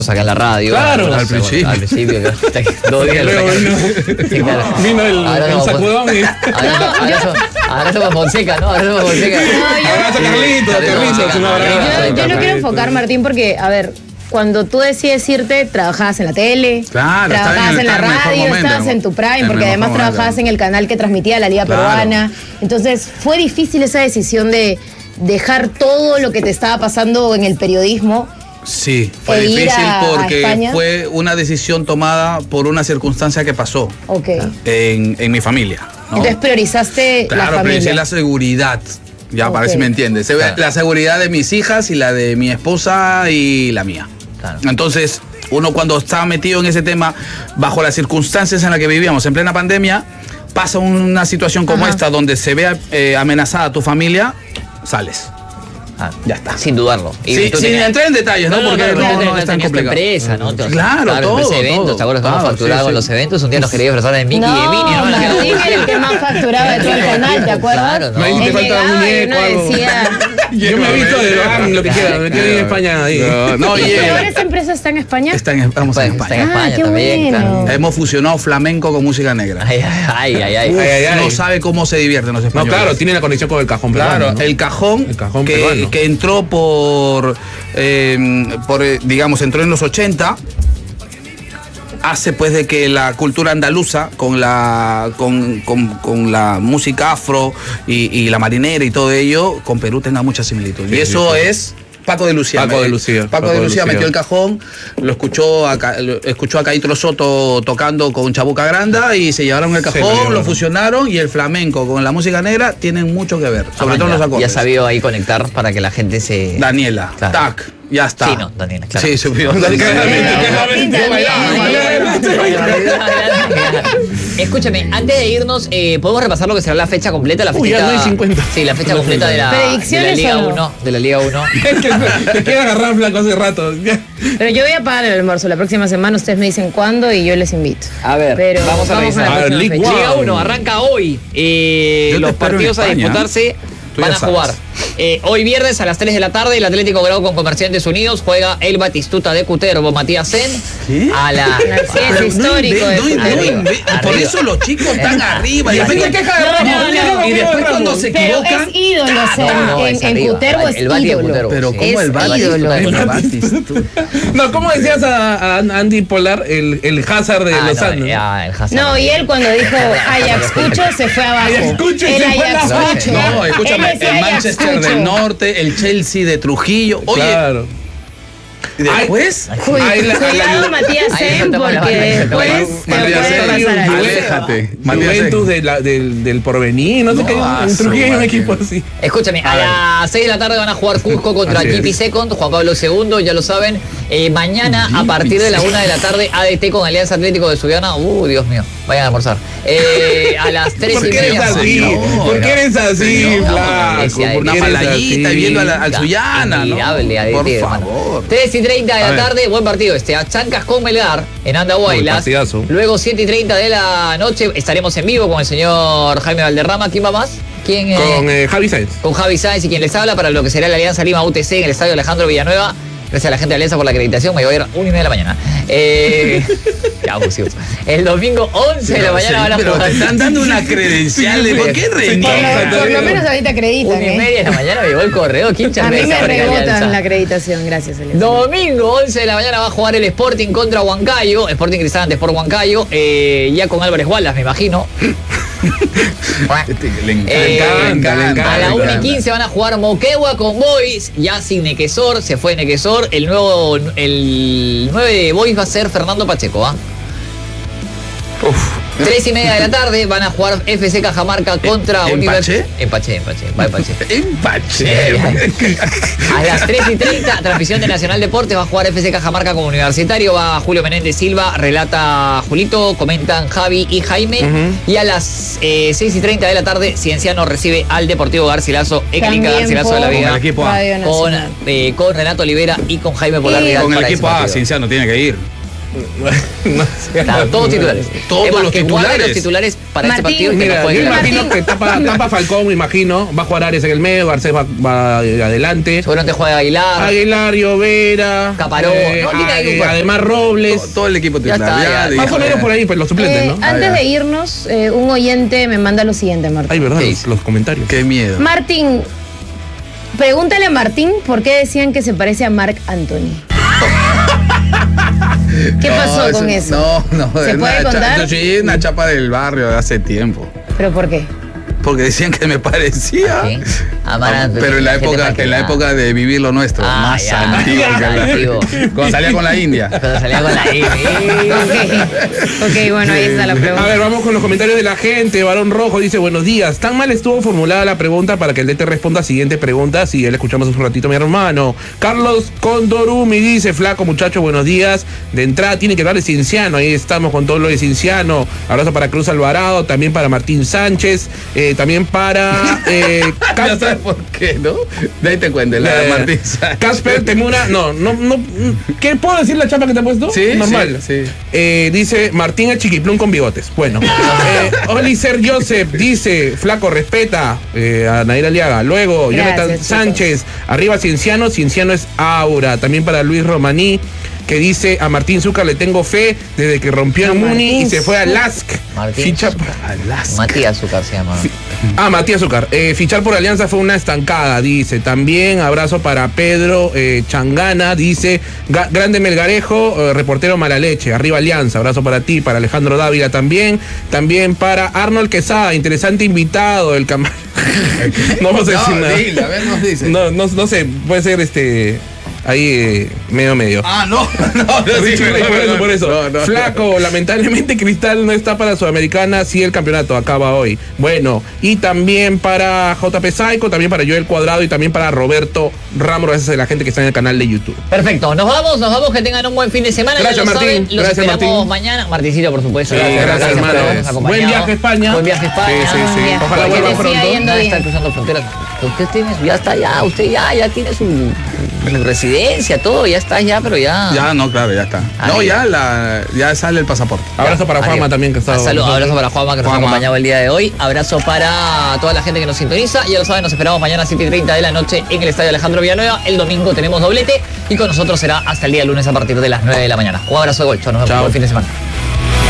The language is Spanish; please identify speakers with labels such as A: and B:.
A: acá en la radio.
B: Claro,
A: al principio. Al principio, 2 días.
B: Vino el sacudón y...
A: Abrazo para Fonseca, ¿no? Abrazo para Fonseca.
B: Abrazo a Carlitos.
C: Yo no quiero enfocar, Martín, porque, a ver, cuando tú decides irte, trabajabas en la tele, trabajabas en la radio, estabas en tu prime, porque además trabajabas en el canal que transmitía la Liga Peruana. Entonces, fue difícil esa decisión de dejar todo lo que te estaba pasando en el periodismo.
D: Sí, fue difícil porque fue una decisión tomada por una circunstancia que pasó en mi familia, ¿no?
C: Entonces priorizaste la familia.
D: Prioricé la seguridad. Ya, para ver si me entiendes. La seguridad de mis hijas y la de mi esposa y la mía. Claro. Entonces, uno cuando estaba metido en ese tema, bajo las circunstancias en las que vivíamos, en plena pandemia, pasa una situación como esta, donde se ve amenazada tu familia, sales. Ya está.
A: Sin dudarlo.
D: Sí, sin entrar en detalles, ¿no? Porque no es tan complicado.
A: Empresa, ¿no?
D: Claro, todo.
A: Eventos, ¿te acuerdas cómo facturaba con los eventos? Un día nos quería disfrazar de Mickey y de Minnie, ¿no?
C: Martín era el que más facturaba de todo el canal, ¿te acuerdas?
A: Claro,
B: no. Ahí te falta un muñeco, algo. Yo me he visto de lo que quiera, me quedé en España ahí.
C: ¿Pero ahora esa empresa está en España?
D: Estamos en España.
C: Qué bueno.
D: Hemos fusionado flamenco con música negra. No sabe cómo se divierten los españoles.
B: No, claro, tiene la conexión con el cajón peruano.
D: Claro, el cajón que entró digamos, entró en los 80, hace pues de que la cultura andaluza con la música afro y la marinera y todo ello, con Perú tenga mucha similitud. Y eso es Paco de Lucía. Paco de Lucía metió el cajón, escuchó a Caitro Soto tocando con Chabuca Granda y se llevaron el cajón, lo fusionaron, y el flamenco con la música negra tienen mucho que ver, sobre todo en los acordes.
A: Ya sabido ahí conectar para que la gente se...
D: Daniela, tac, ya está.
A: Sí, no, Daniela, claro.
D: Sí, subió.
A: Escúchame, antes de irnos, ¿podemos repasar lo que será la fecha completa? La fecha
B: ya no hay 50.
A: Sí, la fecha completa de la Liga 1. De la Liga 1.
B: Te quiero agarrar flaco hace rato.
C: Pero yo voy a pagar el almuerzo la próxima semana, ustedes me dicen cuándo y yo les invito.
A: A ver,
C: pero
A: vamos a revisar. Liga 1 arranca hoy. Los partidos a disputarse van a jugar. Hoy viernes a las 3 de la tarde, el Atlético Grau con Comerciantes Unidos juega el Batistuta de Cutervo, Matías Sen.
D: ¿Qué?
A: A la...
C: es histórico.
D: Por eso los chicos están arriba. Y después cuando se equivocan...
C: Pero es ídolo, en Cutervo es ídolo.
D: Pero ¿cómo el Batistuta?
B: No, ¿cómo decías a Andy Polar el Hazard de los Andes?
C: No, y él cuando dijo Ayacucho se fue abajo. El Ayacucho.
D: No, escúchame, el Manchester del Norte, el Chelsea de Trujillo. Oye,
B: claro.
D: ¿Y después?
C: Cuidado, Matías Sen, porque después te puede pasar algo.
D: Aléjate.
B: Juventus del Porvenir, no sé qué. En Trujillo hay un equipo así.
A: Escúchame, a las 6 de la tarde van a jugar Cusco contra GP Second, Juan Pablo II, ya lo saben. Mañana, a partir de la 1 de la tarde, ADT con Alianza Atlético de Subiana. Dios mío, vayan a almorzar. A las 3:30.
B: ¿Por qué eres así,
D: flaco? Por una paladita y viendo al Suyana, ¿no? Por favor.
A: 3:30 de la tarde, buen partido a Chancas con Melgar en Andahuaylas. Luego 7:30 de la noche estaremos en vivo con el señor Jaime Valderrama. ¿Quién va más?
B: Con Javi Sáenz.
A: Con Javi Sáenz y quien les habla para lo que será la Alianza Lima UTC en el estadio Alejandro Villanueva. Gracias a la gente de Alianza por la acreditación, me voy a ir a 1:30 de la mañana. Qué abusivos. El domingo 11 de la mañana van a jugar.
D: Pero te están dando una credencial de por qué reniegan.
C: Por lo menos ahorita acreditan.
A: 1:30 de la mañana me llegó el correo.
C: A mí me rebotan la acreditación, gracias, Alianza.
A: Domingo 11 de la mañana va a jugar el Sporting contra Huancayo. Sporting Cristal ante Sport Huancayo. Ya con Álvarez Wallace, me imagino.
D: Le encanta.
A: A la 1:15 van a jugar Moquegua con Boys, ya sin Nequesor, se fue Nequesor. El 9 de Boys va a ser Fernando Pacheco, 3:30 de la tarde van a jugar FC Cajamarca contra Universidad. Empaché. A las 3:30, transmisión de Nacional Deportes, va a jugar FC Cajamarca como Universitario, va Julio Menéndez Silva, relata Julito, comentan Javi y Jaime. Y a las 6:30 de la tarde, Cienciano recibe al Deportivo Garcilaso, Clínica Garcilaso de la Vida, con Renato Olivera y con Jaime Polar.
D: Con el equipo A, Cienciano tiene que ir.
A: No sé. Claro, todos titulares.
D: Todos los
A: titulares para este partido.
B: Mira, yo imagino que tapa Falcón, me imagino. Va a jugar Ares en el medio, Garcés va adelante.
A: Seguramente juega
B: Aguilar, Llovera,
A: Caparón.
B: Además Robles.
D: Todo el equipo titular.
B: Más o menos por ahí, pues los suplentes, ¿no?
C: Antes de irnos, un oyente me manda lo siguiente, Martín.
B: Ay, verdad, los comentarios.
D: Qué miedo.
C: Martín, pregúntale a Martín por qué decían que se parece a Marc Anthony. ¿Qué pasó con eso?
D: No.
C: ¿Se puede contar?
D: Sí, una chapa del barrio de hace tiempo.
C: ¿Pero por qué?
D: Porque decían que me parecía. Pero en la época de vivir lo nuestro. Más antiguo. Cuando salía con la India.
C: Ok, bueno, ahí está la pregunta.
B: A ver, vamos con los comentarios de la gente. Barón Rojo dice, buenos días. Tan mal estuvo formulada la pregunta para que el DT responda a siguiente pregunta. Si él escuchamos hace un ratito, mi hermano. Carlos Condorumi dice, flaco muchacho, buenos días. De entrada tiene que hablar de Cienciano. Ahí estamos con todo lo de Cienciano. Abrazo para Cruz Alvarado, también para Martín Sánchez. También para
D: ya sabes por qué, ¿no? De ahí te cuento, la de Martín Sánchez.
B: Casper Temura, no. ¿Qué puedo decir la chapa que te ha puesto?
D: Sí,
B: normal.
D: Sí.
B: Dice Martín el chiquiplún con bigotes. Bueno. Olicer Joseph dice, flaco, respeta a Nair Aliaga. Luego,
C: gracias,
B: Jonathan Sánchez, arriba Cienciano es Aura. También para Luis Romaní, que dice, a Martín Zúcar le tengo fe desde que rompió el Muni y se fue a Lask.
A: Matías Zúcar se llama.
B: Matías Zúcar. Fichar por Alianza fue una estancada, dice. También abrazo para Pedro Changana, dice, grande Melgarejo, reportero mala leche, arriba Alianza, abrazo para ti, para Alejandro Dávila también. También para Arnold Quesada, interesante invitado, el camarada. No vamos a decir nada.
D: Dile, a ver, nos dice.
B: No sé, puede ser ahí medio. Por eso. No. Flaco, lamentablemente Cristal no está para Sudamericana, sí el campeonato acaba hoy. Bueno, y también para JP Saico, también para Joel Cuadrado y también para Roberto Ramos, gracias a la gente que está en el canal de YouTube.
A: Perfecto, nos vamos, que tengan un buen fin de semana.
B: Gracias, Martín.
A: Los esperamos mañana. Martincito, por supuesto.
B: Gracias, hermano. Buen viaje a España.
A: Sí.
B: Ojalá vuelva pronto.
A: Está cruzando fronteras. Ya está, usted ya tiene su residencia, todo, ya está pero ya.
D: Ya, no, claro, ya está. No, ya sale el pasaporte.
B: Abrazo para Juanma también, que está.
A: Abrazo para Juanma, que nos ha acompañado el día de hoy. Abrazo para toda la gente que nos sintoniza. Ya lo saben, nos esperamos mañana a 7:30 de la noche en el Estadio Alejandro Villanueva. El domingo tenemos doblete y con nosotros será hasta el día lunes a partir de las 9 de la mañana. Un abrazo de gol. Nos vemos el fin de semana.